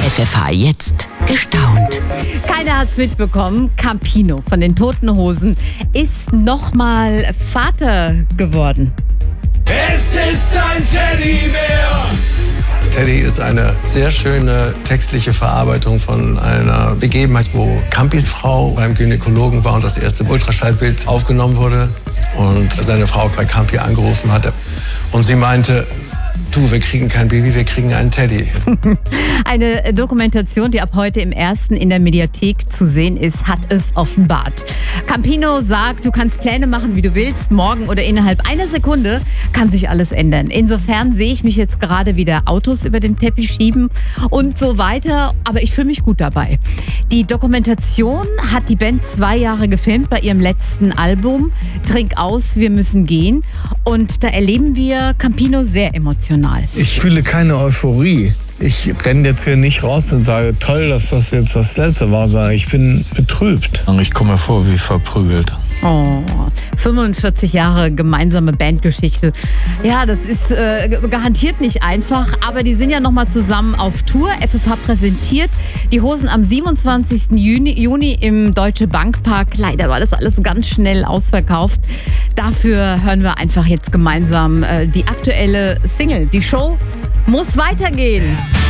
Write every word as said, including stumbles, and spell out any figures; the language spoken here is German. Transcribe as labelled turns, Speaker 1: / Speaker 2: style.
Speaker 1: F F H jetzt gestaunt.
Speaker 2: Keiner hat's mitbekommen. Campino von den Toten Hosen ist nochmal Vater geworden.
Speaker 3: Es ist ein Teddybär!
Speaker 4: Teddy ist eine sehr schöne textliche Verarbeitung von einer Begebenheit, wo Campis Frau beim Gynäkologen war und das erste Ultraschallbild aufgenommen wurde und seine Frau bei Campi angerufen hatte. Und sie meinte, du, wir kriegen kein Baby, wir kriegen einen Teddy.
Speaker 2: Eine Dokumentation, die ab heute im ersten in der Mediathek zu sehen ist, hat es offenbart. Campino sagt, du kannst Pläne machen, wie du willst, morgen oder innerhalb einer Sekunde kann sich alles ändern. Insofern sehe ich mich jetzt gerade wieder Autos über den Teppich schieben und so weiter, aber ich fühle mich gut dabei. Die Dokumentation hat die Band zwei Jahre gefilmt bei ihrem letzten Album, Trink aus, wir müssen gehen, und da erleben wir Campino sehr emotional.
Speaker 5: Ich fühle keine Euphorie. Ich renne jetzt hier nicht raus und sage, toll, dass das jetzt das Letzte war, sondern ich bin betrübt. Ich komme mir vor wie verprügelt.
Speaker 2: Oh, fünfundvierzig Jahre gemeinsame Bandgeschichte. Ja, das ist äh, garantiert nicht einfach, aber die sind ja nochmal zusammen auf Tour. F F H präsentiert die Hosen am siebenundzwanzigsten Juni, Juni im Deutsche Bankpark. Leider war das alles ganz schnell ausverkauft. Dafür hören wir einfach jetzt gemeinsam äh, die aktuelle Single. Die Show muss weitergehen.